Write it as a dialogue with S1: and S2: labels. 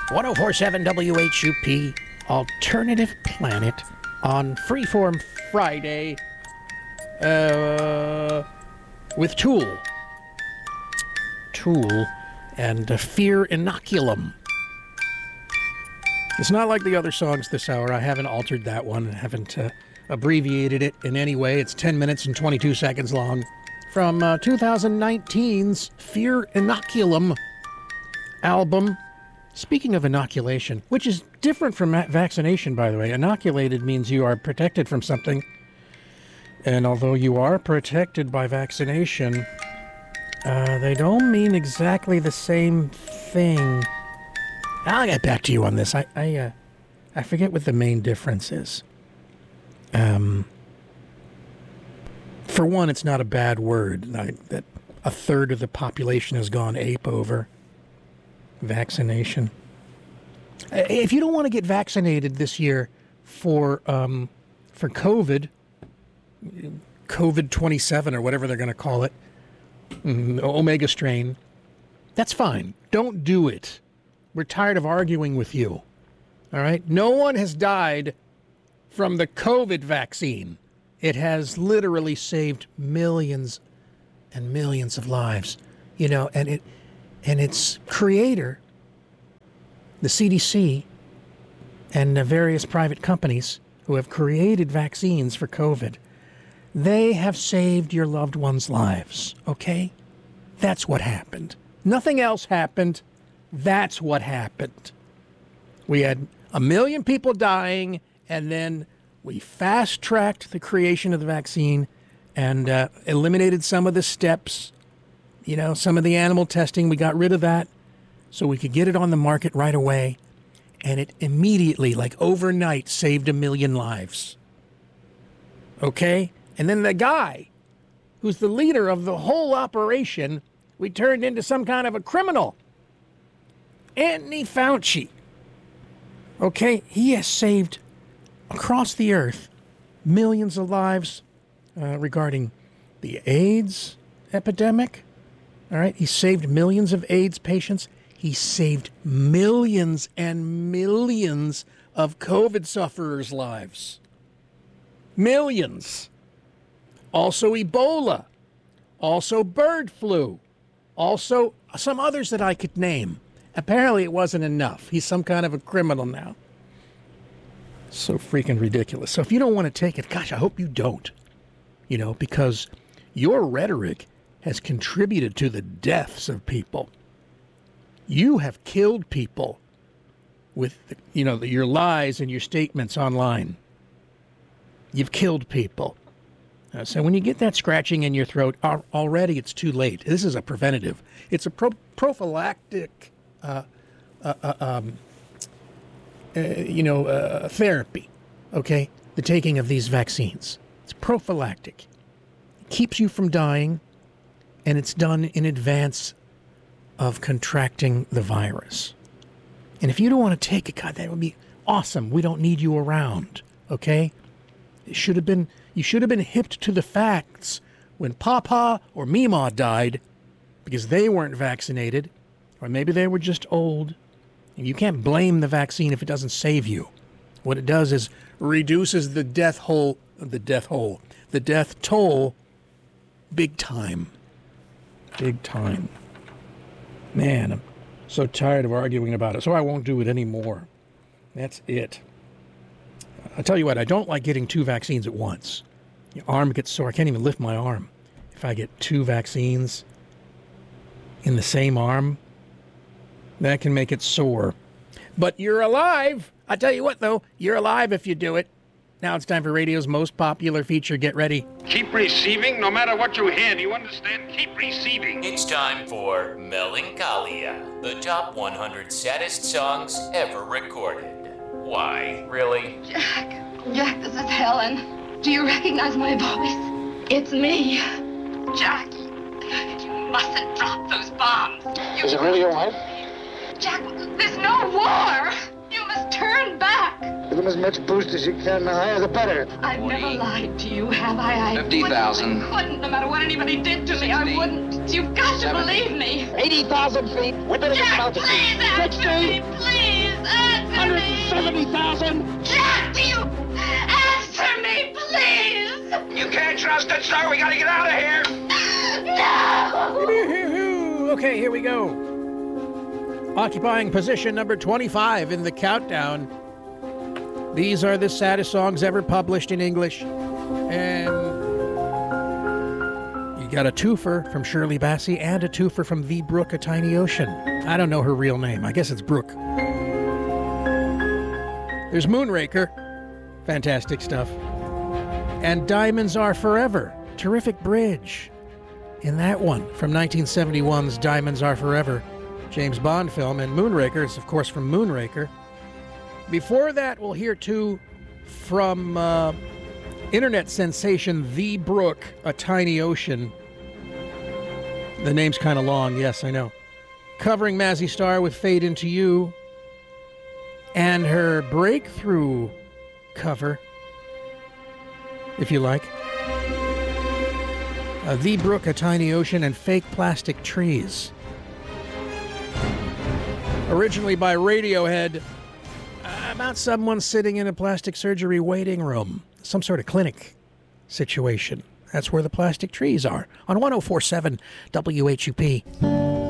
S1: 104.7 WHUP, Alternative Planet, on Freeform Friday, with Tool. Tool and Fear Inoculum. It's not like the other songs this hour. I haven't altered that one. I haven't abbreviated it in any way. It's 10 minutes and 22 seconds long. From 2019's Fear Inoculum album. Speaking of inoculation, which is different from vaccination, by the way. Inoculated means you are protected from something. And although you are protected by vaccination, they don't mean exactly the same thing. I'll get back to you on this. I forget what the main difference is. For one, it's not a bad word that a third of the population has gone ape over vaccination. If you don't want to get vaccinated this year for COVID 27 or whatever they're going to call it, Omega strain, that's fine. Don't do it. We're tired of arguing with you. All right? No one has died from the COVID vaccine. It has literally saved millions and millions of lives. You know, and its creator, the CDC, and the various private companies who have created vaccines for COVID, they have saved your loved ones' lives, okay? That's what happened. Nothing else happened. That's what happened. We had 1 million people dying, and then we fast-tracked the creation of the vaccine and eliminated some of the steps, you know, some of the animal testing. We got rid of that so we could get it on the market right away. And it immediately, like overnight, saved 1 million lives. Okay? And then the guy who's the leader of the whole operation, we turned into some kind of a criminal. Anthony Fauci. Okay? He has saved, across the earth, millions of lives regarding the AIDS epidemic. All right? He saved millions of AIDS patients. He saved millions and millions of COVID sufferers' lives. Millions. Also Ebola. Also bird flu. Also some others that I could name. Apparently it wasn't enough. He's some kind of a criminal now. So freaking ridiculous. So if you don't want to take it, gosh, I hope you don't. You know, because your rhetoric has contributed to the deaths of people. You have killed people with, you know, your lies and your statements online. You've killed people. So when you get that scratching in your throat, already it's too late. This is a preventative. It's a prophylactic, therapy, okay? The taking of these vaccines. It's prophylactic. It keeps you from dying, and it's done in advance of contracting the virus. And if you don't want to take it, God, that would be awesome. We don't need you around, okay? You should have been hipped to the facts when Papa or Mima died because they weren't vaccinated, or maybe they were just old. And you can't blame the vaccine if it doesn't save you. What it does is reduces the death toll big time. Big time. Man, I'm so tired of arguing about it, so I won't do it anymore. That's it. I'll tell you what, I don't like getting 2 vaccines at once. Your arm gets sore. I can't even lift my arm. If I get 2 vaccines in the same arm, that can make it sore. But you're alive. I tell you what, though, you're alive if you do it. Now it's time for radio's most popular feature. Get ready.
S2: Keep receiving no matter what you hear. Do you understand? Keep receiving.
S3: It's time for Melancholia, the top 100 saddest songs ever recorded. Why, really?
S4: Jack, this is Helen. Do you recognize my voice? It's me. Jack, you mustn't drop those bombs.
S2: Is it really your wife?
S4: Jack, there's no war. You must turn back.
S5: Give them as much boost as you can. The higher, the better.
S4: I've never lied to you, have I?
S2: 50,000.
S4: I wouldn't, no matter what anybody did to me. I wouldn't. You've got to believe me.
S5: 80,000 feet. We better get
S4: Jack,
S5: out of
S4: please answer me, please. Answer me!
S5: 170,000?
S4: Jack, do you answer me, please?
S2: You can't trust it, sir. We gotta get out of here.
S4: No!
S1: Okay, here we go. Occupying position number 25 in the countdown. These are the saddest songs ever published in English. And you got a twofer from Shirley Bassey and a twofer from The Brook, A Tiny Ocean. I don't know her real name. I guess it's Brooke. There's Moonraker. Fantastic stuff. And Diamonds Are Forever. Terrific bridge in that one from 1971's Diamonds Are Forever, James Bond film. And Moonraker is, of course, from Moonraker. Before that, we'll hear two from internet sensation The Brook, A Tiny Ocean. The name's kind of long, yes, I know. Covering Mazzy Star with Fade Into You. And her breakthrough cover, if you like. The Brook, A Tiny Ocean, and Fake Plastic Trees. Originally by Radiohead, about someone sitting in a plastic surgery waiting room. Some sort of clinic situation. That's where the plastic trees are. On 104.7 WHUP.